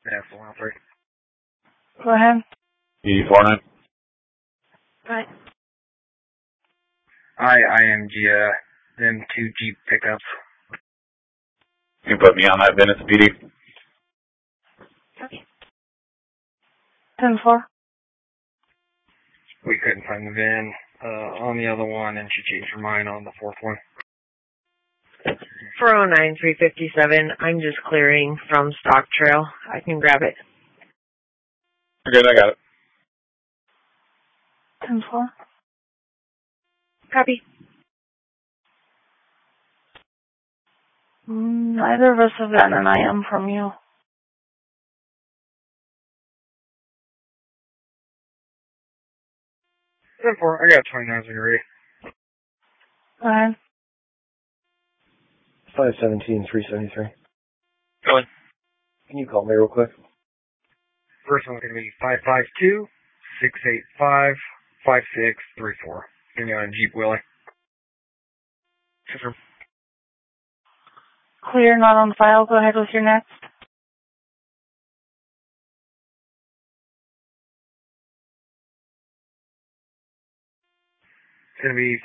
Yeah, 413. Go ahead. E49. Hi. Hi, IMG, them 2 Jeep pickups. You put me on that Venice PD. 10-4. We couldn't find the VIN on the other one, and she changed her mind on the fourth one. 409-357. I'm just clearing from Stock Trail. I can grab it. Good, I got it. 10-4. Copy. Neither of us have gotten an IM from you. Ten four. I got 29s ready. Go ahead. 517-373. Go ahead. Can you call me real quick? First one's going to be 552-685-5634. Give me on Jeep Willie. Confirm. Clear, not on file. Go ahead with your next. It's going to be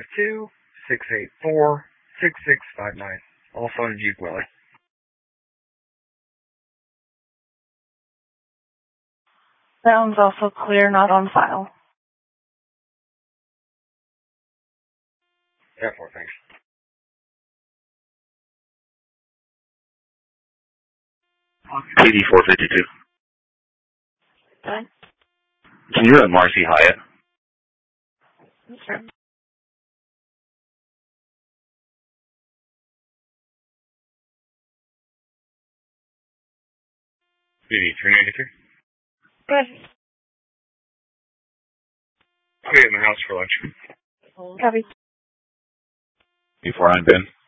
552-684-6659. Also on Jeep Willie. That one's also clear, not on file. Yeah, 4, thanks. PD 452. Okay. Can you run Marcy Hyatt? Sure. PD 393. Good. I'll be in the house for lunch. Copy. Before I'm Ben.